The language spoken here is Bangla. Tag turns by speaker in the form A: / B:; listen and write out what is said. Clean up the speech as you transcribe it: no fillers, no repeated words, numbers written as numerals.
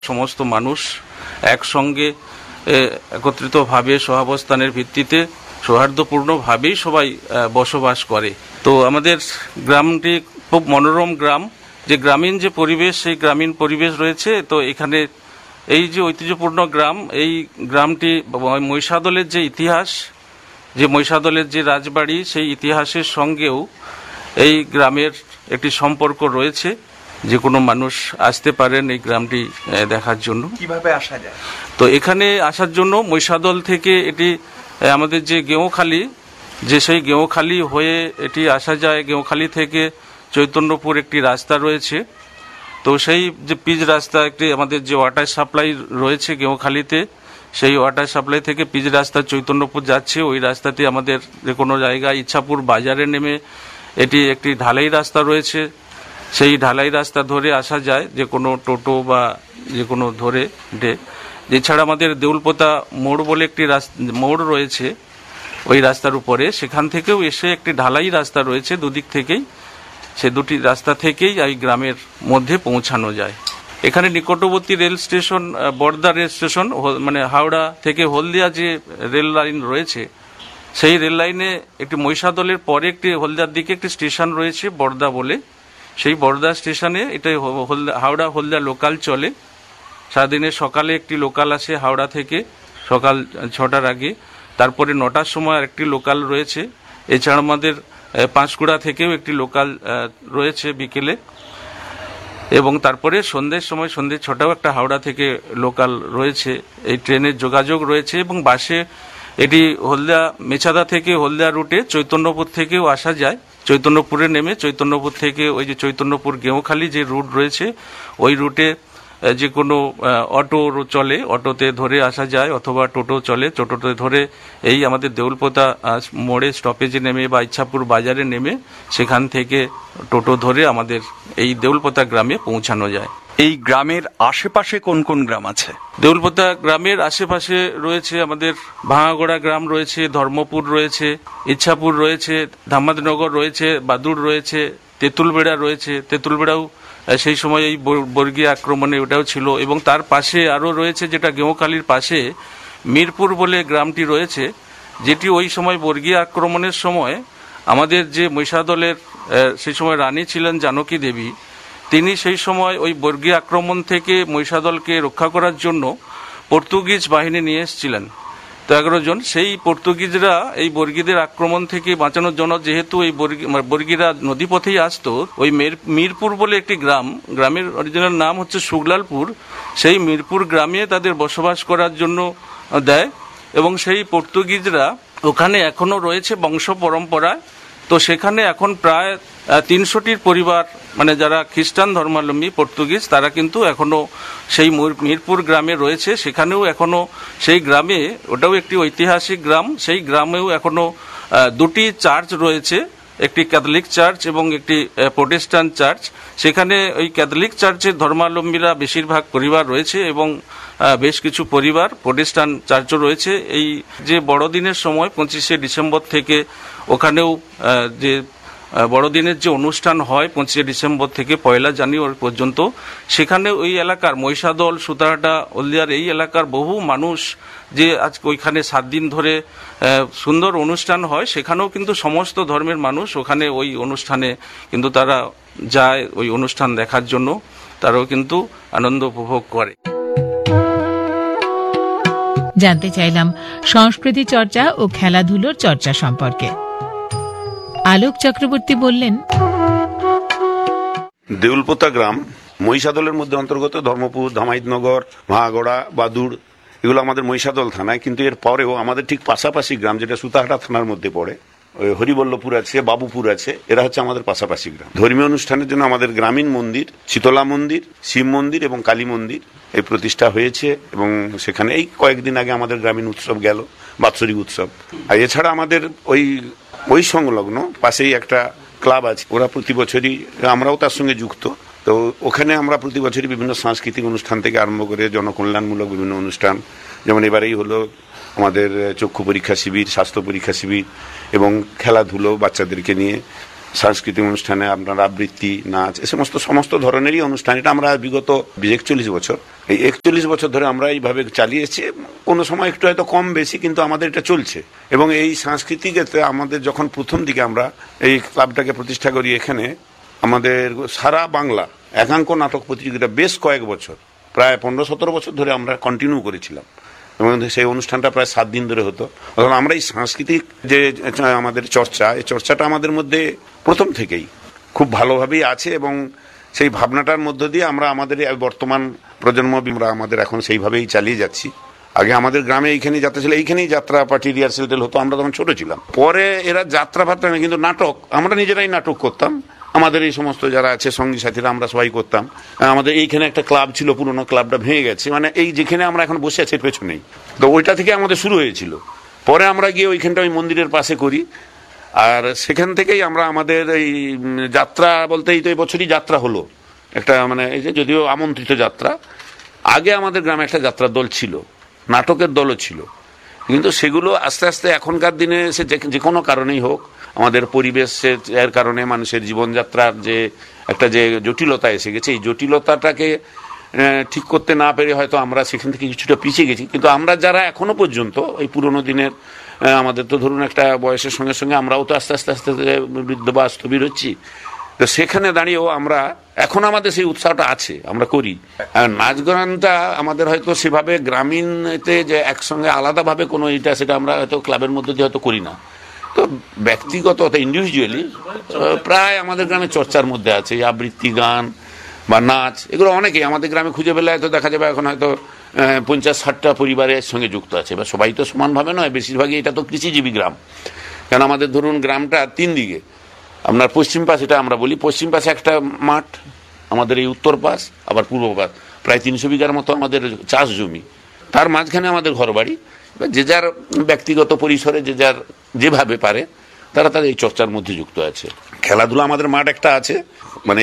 A: সমস্ত মানুষ একসঙ্গে একত্রিতভাবে সহাবস্থানের ভিত্তিতে সৌহার্দ্যপূর্ণভাবেই সবাই বসবাস করে। তো আমাদের গ্রামটি খুব মনোরম গ্রাম, যে গ্রামীণ যে পরিবেশ, সেই গ্রামীণ পরিবেশ রয়েছে। তো এখানে এই যে ঐতিহ্যপূর্ণ গ্রাম, এই গ্রামটি মহিষাদলের যে ইতিহাস, যে মহিষাদলের যে রাজবাড়ি, সেই ইতিহাসের সঙ্গেও এই গ্রামের একটি সম্পর্ক রয়েছে। যে কোনো মানুষ আসতে পারেন এই গ্রামটি দেখার জন্য।
B: কিভাবে আসা যায়?
A: তো এখানে আসার জন্য মহিষাদল থেকে এটি আমাদের যে গেঁওখালি, যে সেই গেঁওখালি হয়ে এটি আসা যায়। গেঁওখালি থেকে চৈতন্যপুর একটি রাস্তা রয়েছে। তো সেই যে পিচ রাস্তা, একটি আমাদের যে ওয়াটার সাপ্লাই রয়েছে গেঁওখালিতে, সেই ওয়াটার সাপ্লাই থেকে পিচ রাস্তা চৈতন্যপুর যাচ্ছে। ওই রাস্তাটি আমাদের যে কোনো জায়গায় ইচ্ছাপুর বাজারে নেমে এটি একটি ঢালাই রাস্তা রয়েছে, সেই ঢালাই রাস্তা ধরে আসা যায়, যে কোনো টোটো বা যে কোনো ধরে। এছাড়া আমাদের দেউলপোতা মোড় বলে একটি মোড় রয়েছে ওই রাস্তার উপরে, সেখান থেকেও এসে একটি ঢালাই রাস্তা রয়েছে দুদিক থেকেই। সে দুটি রাস্তা থেকেই এই গ্রামের মধ্যে পৌঁছানো যায়। এখানে নিকটবর্তী রেল স্টেশন বড়দা রেল স্টেশন, মানে হাওড়া থেকে হলদিয়া যে রেল লাইন রয়েছে, সেই রেল লাইনে একটি মহিষাদলের পরে একটি হলদিয়ার দিকে একটি স্টেশন রয়েছে বড়দা বলে। সেই বড়দা স্টেশনে এটা হাওড়া হলদিয়া লোকাল চলে। সারাদিনে সকালে একটি লোকাল আসে হাওড়া থেকে সকাল 6টার আগে, তারপরে 9টার সময় একটি লোকাল রয়েছে। এছাড়া আমাদের পাঁশকুড়া থেকেও একটি লোকাল রয়েছে বিকেলে, এবং তারপরে সন্ধ্যের সময় সন্ধ্যে 6টাও একটা হাওড়া থেকে লোকাল রয়েছে। এই ট্রেনের যোগাযোগ রয়েছে এবং বাসে এটি হলদিয়া মেছাদা থেকে হলদিয়া রুটে চৈতন্যপুর থেকেও আসা যায়। চৈতন্যপুরে নেমে চৈতন্যপুর থেকে ওই যে চৈতন্যপুর গেঁওখালি যে রুট রয়েছে, ওই রুটে যে কোনো অটো চলে, অটোতে ধরে আসা যায়, অথবা টোটো চলে, টোটোতে ধরে এই আমাদের দেউলপোতা মোড়ে স্টপেজে নেমে বা ইচ্ছাপুর বাজারে নেমে সেখান থেকে টোটো ধরে আমাদের এই দেউলপোতা গ্রামে পৌঁছানো যায়।
B: এই গ্রামের আশেপাশে কোন কোন গ্রাম আছে?
A: দেউলপোতা গ্রামের আশেপাশে রয়েছে আমাদের ভাঙাগড়া গ্রাম রয়েছে, ধর্মপুর রয়েছে, ইচ্ছাপুর রয়েছে, ধামাদনগর রয়েছে, বাদুড় রয়েছে, তেঁতুলবেড়া রয়েছে। তেঁতুলবেড়াও সেই সময় এই বর্গীয় আক্রমণে ওটাও ছিল। এবং তার পাশে আরও রয়েছে, যেটা গেঁওখালির পাশে মিরপুর বলে গ্রামটি রয়েছে, যেটি ওই সময় বর্গীয় আক্রমণের সময় আমাদের যে মহিষাদলের সেই সময় রানী ছিলেন জানকী দেবী, তিনি সেই সময় ওই বর্গীয় আক্রমণ থেকে মহিষাদলকে রক্ষা করার জন্য পর্তুগিজ বাহিনী নিয়ে এসেছিলেন। তো 11 জন। সেই পর্তুগিজরা এই বর্গীদের আক্রমণ থেকে বাঁচানোর জন্য, যেহেতু এই বর্গীরা নদীপথেই আসতো, ওই মিরপুর বলে একটি গ্রামের অরিজিনাল নাম হচ্ছে শুগলালপুর, সেই মিরপুর গ্রামে তাদের বসবাস করার জন্য দেয়। এবং সেই পর্তুগিজরা ওখানে এখনো রয়েছে বংশ পরম্পরা। তো সেখানে এখন প্রায় 300টির পরিবার, মানে যারা খ্রিস্টান ধর্মাবলম্বী পর্তুগিজ, তারা কিন্তু এখনো সেই মিরপুর গ্রামে রয়েছে। সেখানেও এখনো সেই গ্রামে, ওটাও একটি ঐতিহাসিক গ্রাম, সেই গ্রামেও এখনো 2টি চার্চ রয়েছে, একটি ক্যাথলিক চার্চ এবং একটি প্রোটেস্ট্যান্ট চার্চ। সেখানে ওই ক্যাথলিক চার্চের ধর্মাবলম্বীরা বেশিরভাগ পরিবার রয়েছে এবং বেশ কিছু পরিবার প্রোটেস্ট্যান্ট চার্চও রয়েছে। এই যে বড়দিনের সময় 25শে ডিসেম্বর থেকে ওখানেও যে বড়দিনের যে অনুষ্ঠান হয় 25শে ডিসেম্বর থেকে 1 জানুয়ারি পর্যন্ত, সেখানে ওই এলাকার মহিষাদল, সুতাহাটা, হলদিয়ার এই এলাকার বহু মানুষ যে আজ ওইখানে 7 দিন ধরে সুন্দর অনুষ্ঠান হয়, সেখানেও কিন্তু সমস্ত ধর্মের মানুষ ওখানে ওই অনুষ্ঠানে কিন্তু তারা যায় ওই অনুষ্ঠান দেখার জন্য, তারাও কিন্তু আনন্দ উপভোগ করে।
C: জানতে চাইলাম সংস্কৃতি চর্চা ও খেলাধুলোর চর্চা সম্পর্কে। আলোক চক্রবর্তী বললেন,
D: দেউলপোতা গ্রাম মহিষাদলের মধ্যে অন্তর্গত। ধর্মপুর, ধামাইদনগর, ভাঙাগড়া, বাদুড় এগুলো আমাদের মহিষাদল থানায়, কিন্তু এর পরেও আমাদের ঠিক পাশাপাশি গ্রাম, যেটা সুতাহাটা থানার মধ্যে পড়ে, হরিবল্লভপুর আছে, বাবুপুর আছে, এরা হচ্ছে আমাদের পাশাপাশি গ্রাম। ধর্মীয় অনুষ্ঠানের জন্য আমাদের গ্রামীণ মন্দির, শীতলা মন্দির, শিব মন্দির এবং কালী মন্দির এই প্রতিষ্ঠা হয়েছে। এবং সেখানে এই কয়েকদিন আগে আমাদের গ্রামীণ উৎসব গেল, বাৎসরিক উৎসব। আর এছাড়া আমাদের ওই সংলগ্ন পাশেই একটা ক্লাব আছে, ওরা প্রতি বছরই, আমরাও তার সঙ্গে যুক্ত। তো ওখানে আমরা প্রতি বছরই বিভিন্ন সাংস্কৃতিক অনুষ্ঠান থেকে আরম্ভ করে জনকল্যাণমূলক বিভিন্ন অনুষ্ঠান, যেমন এবারেই হলো আমাদের চক্ষু পরীক্ষা শিবির, স্বাস্থ্য পরীক্ষা শিবির এবং খেলাধুলো বাচ্চাদেরকে নিয়ে সাংস্কৃতিক অনুষ্ঠানে আপনার আবৃত্তি, নাচ, এ সমস্ত ধরনেরই অনুষ্ঠান। এটা আমরা বিগত 41 বছর, এই 41 বছর ধরে আমরা এইভাবে চালিয়েছি। কোনো সময় একটু হয়তো কম বেশি, কিন্তু আমাদের এটা চলছে। এবং এই সাংস্কৃতিক আমাদের যখন প্রথম দিকে আমরা এই ক্লাবটাকে প্রতিষ্ঠা করি, এখানে আমাদের সারা বাংলা একাঙ্ক নাটক প্রতিযোগিতা বেশ কয়েক বছর, প্রায় 15-17 বছর ধরে আমরা কন্টিনিউ করেছিলাম। এবং সেই অনুষ্ঠানটা প্রায় 7 দিন ধরে হতো। অথবা আমরা এই সাংস্কৃতিক যে আমাদের চর্চা, এই চর্চাটা আমাদের মধ্যে প্রথম থেকেই খুব ভালোভাবেই আছে। এবং সেই ভাবনাটার মধ্য দিয়ে আমরা আমাদের বর্তমান প্রজন্ম আমরা আমাদের এখন সেইভাবেই চালিয়ে যাচ্ছি। আগে আমাদের গ্রামে এইখানেই যাত্রা ছিল, এইখানেই যাত্রা পার্টি রিহার্সেল হতো, আমরা তখন ছোট ছিলাম। পরে এরা যাত্রা ফাত্রা না, কিন্তু নাটক, আমরা নিজেরাই নাটক করতাম। আমাদের এই সমস্ত যারা আছে সঙ্গী সাথীরা, আমরা সবাই করতাম। আমাদের এইখানে একটা ক্লাব ছিল, পুরোনো ক্লাবটা ভেঙে গেছে, মানে এই যেখানে আমরা এখন বসে আছি পেছনেই, তো ওইটা থেকে আমাদের শুরু হয়েছিল। পরে আমরা গিয়ে ওইখানটা ওই মন্দিরের পাশে করি, আর সেখান থেকেই আমরা আমাদের এই যাত্রা বলতে এই তো এই বছরই যাত্রা হলো একটা, মানে এই যে যদিও আমন্ত্রিত যাত্রা। আগে আমাদের গ্রামে একটা যাত্রার দল ছিল, নাটকের দলও ছিল, কিন্তু সেগুলো আস্তে আস্তে এখনকার দিনে সে যে কোনো কারণেই হোক, আমাদের পরিবেশের কারণে, মানুষের জীবনযাত্রার যে একটা যে জটিলতা এসে গেছে, এই জটিলতাটাকে ঠিক করতে না পেরে হয়তো আমরা সেখান থেকে কিছুটা পিছিয়ে গেছি। কিন্তু আমরা যারা এখনো পর্যন্ত এই পুরোনো দিনের, আমাদের তো ধরুন একটা বয়সের সঙ্গে সঙ্গে আমরাও তো আস্তে আস্তে আস্তে বৃদ্ধ বা স্থবির হচ্ছি, তো সেখানে দাঁড়িয়েও আমরা এখন আমাদের সেই উৎসাহটা আছে, আমরা করি। আর নাচ গানটা আমাদের হয়তো সেভাবে গ্রামীণতে যে একসঙ্গে আলাদাভাবে কোনো এটা সেটা আমরা হয়তো ক্লাবের মধ্যে দিয়ে হয়তো করি না, তো ব্যক্তিগত ইন্ডিভিজুয়ালি প্রায় আমাদের গ্রামে চর্চার মধ্যে আছে। এই আবৃত্তি গান বা নাচ, এগুলো অনেকেই আমাদের গ্রামে খুঁজে পেলে হয়তো দেখা যাবে এখন হয়তো 50-60টা পরিবারের সঙ্গে যুক্ত আছে। এবার সবাই তো সমানভাবে নয়, বেশিরভাগই এটা তো কৃষিজীবী গ্রাম। কারণ আমাদের ধরুন গ্রামটা 3 দিকে, আপনার পশ্চিম পাশ, এটা আমরা বলি পশ্চিম পাশে একটা মাঠ, আমাদের এই উত্তর পাশ, আবার পূর্ব পাশ, প্রায় 300 বিঘার মতো আমাদের চাষ জমি, তার মাঝখানে আমাদের ঘরবাড়ি। যে যার ব্যক্তিগত পরিসরে যে যার যেভাবে পারে তারা তাদের এই চর্চার মধ্যে যুক্ত আছে। খেলাধুলা আমাদের মাঠ একটা আছে,